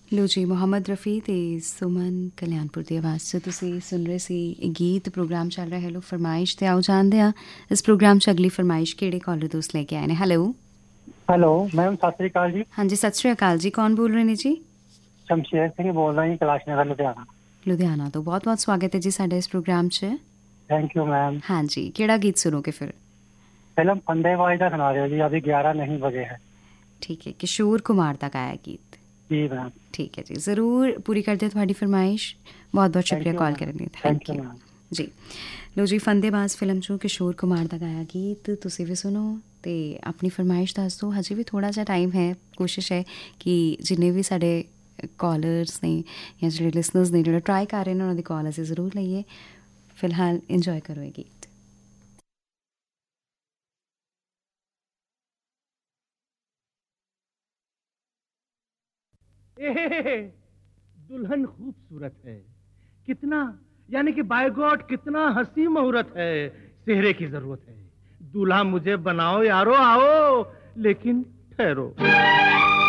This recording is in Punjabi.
ਲੋ ਜੀ ਮੁਹੰਮਦ ਰਫੀ ਤੇ ਸੁਮਨ ਕਲਿਆਣਪੁਰ ਦੀ ਆਵਾਜ਼ 'ਚ ਤੁਸੀਂ ਸੁਣ ਰਹੇ ਸੀ ਇਹ ਗੀਤ। ਪ੍ਰੋਗਰਾਮ ਚੱਲ ਰਿਹਾ ਹੈਲੋ ਫਰਮਾਇਸ਼ ਤੇ ਆਓ ਜਾਣਦੇ ਹਾਂ ਇਸ ਪ੍ਰੋਗਰਾਮ 'ਚ ਅਗਲੀ ਫਰਮਾਇਸ਼ ਕਿਹੜੇ ਕਾਲਰ ਦੋਸਤ ਲੈ ਕੇ ਆਏ ਨੇ। Hello hello ma'am, Sat Sri ਅਕਾਲ ਜੀ। ਹਾਂਜੀ ਸਤਿ ਸ਼੍ਰੀ ਅਕਾਲ ਜੀ, ਕੌਣ ਬੋਲ ਰਹੇ ਨੇ ਜੀ? ਸ਼ਮਸ਼ੇਰ ਸਿੰਘ ਬੋਲ ਰਿਹਾ ਜੀ, ਕੈਲਾਸ਼ ਨਗਰ ਲੁਧਿਆਣਾ। ਲੁਧਿਆਣਾ ਤੋਂ ਬਹੁਤ ਬਹੁਤ ਸਵਾਗਤ ਹੈ ਜੀ ਸਾਡੇ ਇਸ ਪ੍ਰੋਗਰਾਮ 'ਚ। Thank you ma'am. ਹਾਂਜੀ ਕਿਹੜਾ ਗੀਤ ਸੁਣੋਗੇ ਫਿਰ? ਫਿਲਮ ਫੰਡੇਬਾਜ਼ ਦਾ ਸੁਣਾ ਦਿਓ ਜੀ, ਅਭੀ 11 ਨਹੀਂ ਵਜੇ ਹੈ। ਠੀਕ ਹੈ, ਕਿਸ਼ੋਰ ਕੁਮਾਰ ਦਾ ਗਾਇਆ ਗੀਤ। ਜੀ ਮੈਮ। ਠੀਕ ਹੈ ਜੀ, ਜ਼ਰੂਰ ਪੂਰੀ ਕਰਦੇ ਤੁਹਾਡੀ ਫਰਮਾਇਸ਼। ਬਹੁਤ ਬਹੁਤ ਸ਼ੁਕਰੀਆ ਥੈਂਕ ਯੂ ਕਾਲ ਮੈਮ। ਕਰਨ ਲਈ, thank thank you you ma'am. ਜੀ। ਲੋ ਜੀ ਫੰਦੇਬਾਜ਼ ਫਿਲਮ 'ਚੋਂ ਕਿਸ਼ੋਰ ਕੁਮਾਰ ਦਾ ਗਾਇਆ ਗੀਤ ਤੁਸੀਂ ਵੀ ਸੁਣੋ ਤੇ ਆਪਣੀ ਫਰਮਾਇਸ਼ ਦੱਸ ਦਿਓ। ਹਜੇ ਵੀ ਥੋੜ੍ਹਾ ਜਿਹਾ ਟਾਈਮ ਹੈ, ਕੋਸ਼ਿਸ਼ ਹੈ ਕਿ ਜਿੰਨੇ ਵੀ ਸਾਡੇ ਕਾਲਰਸ ਨੇ ਜਾਂ ਜਿਹੜੇ ਲਿਸਨਰਸ ਨੇ ਜਿਹੜੇ ਟਰਾਈ ਕਰ ਰਹੇ ਨੇ ਉਹਨਾਂ ਦੀ ਕਾਲ ਅਸੀਂ ਜ਼ਰੂਰ ਲਈਏ। ਫਿਲਹਾਲ ਇੰਜੋਏ ਕਰੋ ਇਹ ਗੀਤ। दुल्हन खूबसूरत है कितना, यानी कि बाय गॉड कितना हंसी मुहूर्त है। सेहरे की जरूरत है, दूल्हा मुझे बनाओ यारो, आओ लेकिन ठहरो।